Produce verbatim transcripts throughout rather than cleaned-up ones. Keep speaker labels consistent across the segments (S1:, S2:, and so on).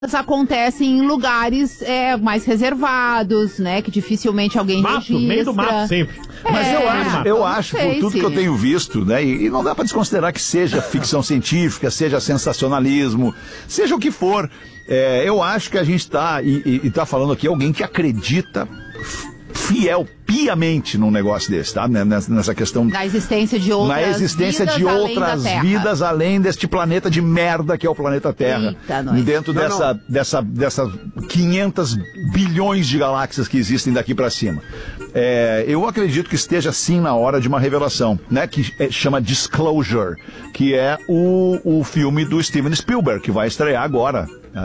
S1: acontecem em lugares é, mais reservados, né? Que dificilmente alguém
S2: mato,
S1: registra.
S2: meio do mato sempre.
S3: Mas
S1: é,
S3: eu acho, eu acho por tudo
S1: sim.
S3: que eu tenho visto, né? E, e não dá para desconsiderar que seja ficção científica, seja sensacionalismo, seja o que for. É, eu acho que a gente está e, e tá falando aqui alguém que acredita fiel, piamente num negócio desse, tá? Nessa questão...
S1: Na existência de outras
S3: Na existência
S1: vidas
S3: de
S1: além
S3: outras
S1: da Terra.
S3: vidas além deste planeta de merda que é o planeta Terra.
S1: Eita, nós.
S3: Dentro
S4: Não,
S3: dessa,
S4: não.
S3: dessa, dessas quinhentos bilhões de galáxias que existem daqui para cima. É, eu acredito que esteja sim na hora de uma revelação, né? Que é, chama Disclosure, que é o, o filme do Steven Spielberg, que vai estrear agora.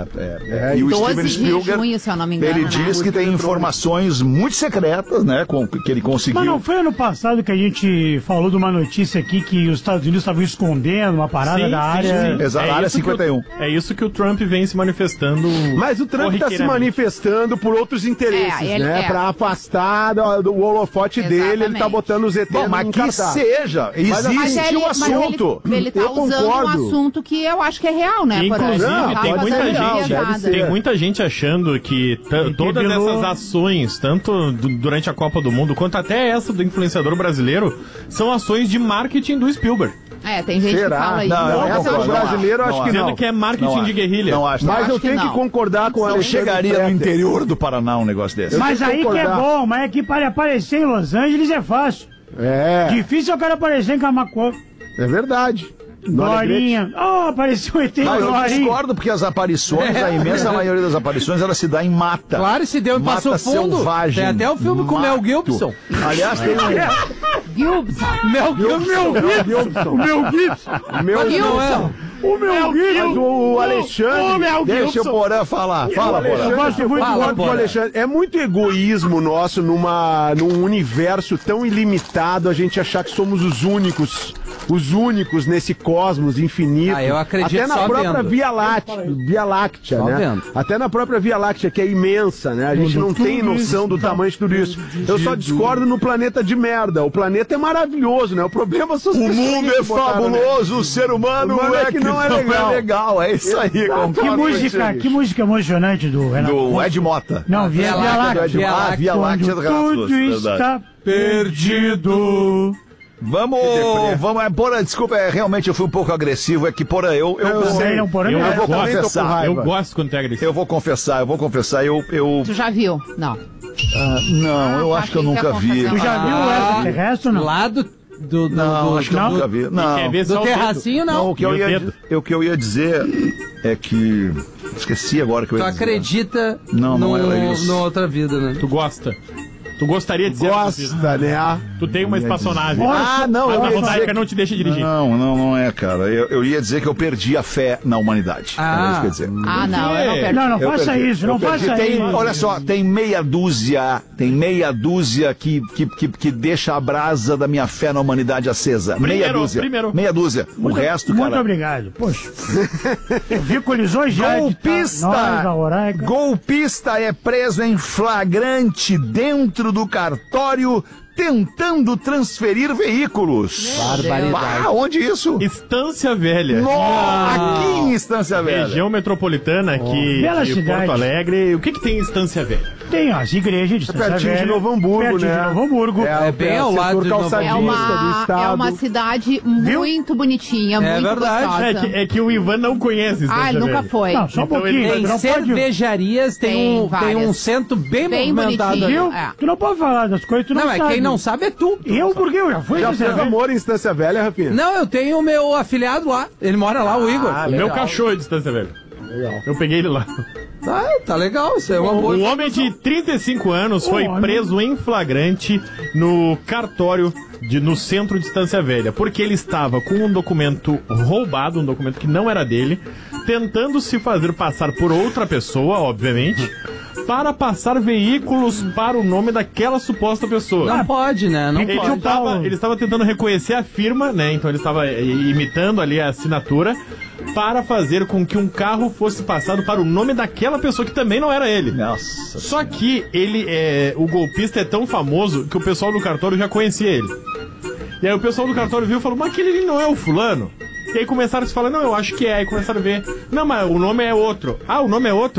S3: É, é, e o Steven Spielberg,
S1: junho, se eu não me engano,
S3: ele
S1: né?
S3: diz que tem informações muito secretas, né? Com, que ele conseguiu.
S5: Mas não foi ano passado que a gente falou de uma notícia aqui que os Estados Unidos estavam escondendo uma parada
S2: Sim,
S5: da
S2: sim,
S5: área...
S2: sim.
S3: Exato,
S2: É
S3: área
S2: isso que
S3: cinquenta e um.
S2: o- É isso que o Trump vem se manifestando.
S4: Mas o Trump está se
S2: corriqueiramente.
S4: manifestando por outros interesses,
S1: É, ele-
S4: né?
S1: é.
S4: Pra afastar do, do holofote dele, ele tá
S1: Exatamente.
S4: botando os E Tês
S3: Bom,
S4: no
S3: mas que
S4: cartaz.
S3: seja,
S4: Mas
S3: existe
S1: ele,
S3: o assunto.
S1: Mas ele, ele tá
S4: Eu
S1: usando
S4: concordo.
S1: um assunto que eu acho que é real, né? Porã?
S2: Inclusive,
S1: Ele tá
S2: tem
S1: fazendo
S2: muita
S1: uma
S2: gente,
S1: pesada.
S4: ser.
S2: tem muita gente achando que t-
S5: E que
S2: todas
S5: virou-
S2: essas ações, tanto du- durante a Copa do Mundo, quanto até essa do influenciador brasileiro, são ações de marketing do Spielberg.
S1: É, tem gente
S4: Será?
S1: que fala isso.
S3: Não, eu
S1: Mas
S4: Essa
S1: eu
S4: do
S3: concordo,
S1: acho-
S3: não
S4: brasileiro,
S3: acho.
S4: acho que
S2: Sendo
S4: não.
S2: que é marketing
S3: Não
S2: de
S3: acho.
S2: guerrilha.
S3: Não acho. não
S4: Mas
S3: acho.
S4: eu
S1: que
S4: tenho que
S1: não.
S4: concordar com o
S3: Não
S4: Alexandre
S3: chegaria no
S4: Fetter.
S3: interior do Paraná um negócio desse.
S5: Mas
S4: tenho que
S5: aí que é
S4: concordar.
S5: bom, mas é que para aparecer em Los Angeles é fácil.
S4: É,
S5: Difícil é o cara aparecer em Camacuã.
S4: é verdade.
S5: Glorinha. Oh, apareceu o E T
S3: Mas eu
S5: Glorinha.
S3: discordo, porque as aparições, a imensa maioria das aparições, ela se dá em mata.
S6: Claro, se deu em
S3: Mata
S6: Passo Fundo.
S3: selvagem.
S6: Tem até o filme com o Mel
S3: Mato.
S6: Gibson.
S3: Aliás, tem um...
S1: Gibson.
S6: Mel Gibson.
S4: O meu Gibson. O meu
S6: Não,
S4: O meu Gibson. O Alexandre.
S3: Deixa o Porã falar. Fala, Porã.
S4: Eu gosto muito
S6: Fala,
S4: do
S6: Porã.
S4: Alexandre. É muito egoísmo nosso numa, num universo tão ilimitado a gente achar que somos os únicos, os únicos nesse cosmos infinito.
S6: Ah, eu acredito
S4: Até na
S6: só
S4: própria
S6: vendo.
S4: Via Láctea, Via Láctea,
S6: Só
S4: né?
S6: vendo.
S4: Até na própria Via Láctea, que é imensa, né? A gente não tem noção do tamanho de tudo isso. Eu só discordo no planeta de merda. O planeta é maravilhoso, né? O problema são as
S3: O
S4: pessoas
S3: mundo
S4: que
S3: é
S4: botaram, né?
S3: fabuloso, o ser humano,
S4: O humano
S3: é que não é legal. É legal, é isso aí.
S4: Exato.
S3: concordo
S5: Que
S3: com
S5: música,
S3: você.
S5: que música emocionante do Renato.
S3: Do Ed Mota.
S5: Não, Via,
S6: Via
S5: Via
S6: Láctea,
S5: Láctea.
S6: Via
S3: Ah, Via Láctea do
S5: Onde
S3: Renato
S5: tudo
S3: Russo, verdade.
S5: está perdido.
S3: Vamos, vamos, é, Porã, desculpa, é, realmente eu fui um pouco agressivo, é que Porã, eu, eu,
S4: Eu
S3: vou,
S4: sei,
S5: não, Porã,
S2: Eu,
S5: não.
S3: eu vou
S4: também tô com
S3: confessar,
S4: raiva.
S2: eu gosto quando tem agressivo.
S3: eu vou confessar, eu vou confessar, eu, eu,
S1: Tu já viu? Não.
S3: ah, não, eu
S1: Ah,
S3: acho que eu
S1: achei que
S3: nunca
S1: ia
S3: vi.
S1: confessar.
S5: Tu já viu o extraterrestre ou não?
S6: Lá do... do, do,
S3: Não,
S6: do,
S3: acho que eu
S5: não?
S3: nunca vi. Não.
S2: Quer ver
S6: do
S2: só o dedo?
S6: terracinho,
S3: Não,
S6: não.
S3: o que, eu
S2: E o
S3: ia,
S2: dedo?
S3: o que eu ia dizer é que. Esqueci agora que eu
S6: Tu
S3: ia dizer.
S6: acredita
S3: Não, não
S6: no,
S3: é isso.
S6: no outra vida, né?
S2: Tu gosta. Tu gostaria de ser assim.
S4: Gosta, né?
S2: Tu tem uma espaçonave.
S3: Ah, não,
S2: Mas
S3: eu
S2: a
S3: ia
S2: rodaica
S3: dizer que-
S2: não te deixa dirigir.
S3: Não, não, não é, cara. Eu, eu ia dizer que eu perdi a fé na humanidade.
S6: Ah.
S3: Era isso que eu ia dizer.
S1: Ah, não, eu não
S2: quê?
S1: perdi.
S5: Não, não
S3: Eu
S5: faça
S3: perdi,
S5: isso,
S3: eu
S5: não
S3: perdi.
S5: faça
S3: Tem-
S5: isso.
S3: Olha só, tem meia dúzia, tem meia dúzia que, que, que, que deixa a brasa da minha fé na humanidade acesa. meia
S2: Primeiro,
S3: dúzia.
S2: primeiro.
S3: Meia dúzia. O resto,
S5: Muito
S3: cara.
S5: obrigado. Poxa. Eu vi colisões já.
S3: Golpista!
S5: Nós, a Oraica.
S3: Golpista é preso em flagrante dentro do cartório tentando transferir veículos.
S6: Barbaridade.
S3: Ah, onde isso?
S2: Estância Velha.
S3: Nossa, aqui em Estância Velha.
S2: Região metropolitana aqui
S5: Bela
S2: de
S5: cidade.
S2: Porto Alegre. O que que tem em Estância Velha?
S5: Tem as igrejas de Estância
S4: Pertinho de
S5: Velha,
S4: Novo Hamburgo,
S5: pertinho
S4: né?
S5: de Novo Hamburgo.
S6: É bem ao
S4: setor
S6: lado de Novo
S1: É
S4: calçadista
S6: Hamburgo.
S4: do
S1: uma,
S4: estado.
S1: é uma cidade muito bonitinha,
S6: É
S1: muito
S6: verdade.
S1: gostosa.
S2: É que, é que o Ivan não conhece Estância
S1: Ah, ele nunca
S2: Velha.
S1: foi.
S5: Não, só um
S2: Então
S5: pouquinho.
S2: ele-
S5: mas
S6: Tem
S5: não pode...
S6: cervejarias, tem,
S1: Tem
S6: um, tem um
S1: várias.
S6: centro bem,
S1: Bem
S6: movimentado ali.
S1: bonitinho.
S5: Viu?
S1: É.
S5: Tu não pode falar das coisas, tu não,
S6: Não, é
S5: sabe.
S6: quem não sabe é tu.
S5: Eu, porque eu já fui
S4: Já
S5: em Estância
S4: fez
S5: Velha.
S4: amor em Estância Velha, Rafinha?
S6: Não, eu tenho o meu afiliado lá. Ele mora lá, o Igor.
S4: Ah,
S2: Meu cachorro é de Estância Velha. Eu peguei ele lá.
S6: Ah, tá legal, isso é uma boa.
S2: Um homem de trinta e cinco anos foi
S5: homem.
S2: preso em flagrante no cartório de, no centro de Estância Velha, porque ele estava com um documento roubado, um documento que não era dele, tentando se fazer passar por outra pessoa, obviamente, para passar veículos para o nome daquela suposta pessoa.
S6: Não pode, né? Não
S2: Ele
S6: pode.
S2: estava, ele estava tentando reconhecer a firma, né? Então ele estava eh, imitando ali a assinatura para fazer com que um carro fosse passado para o nome daquela pessoa que também não era ele.
S3: Nossa.
S2: Só que ele é, o golpista é tão famoso que o pessoal do cartório já conhecia ele. E aí o pessoal do cartório viu e falou: mas aquele ali não é o fulano? E aí começaram a se falar, não, eu acho que é. Aí começaram a ver, não, mas o nome é outro. Ah, o nome é outro?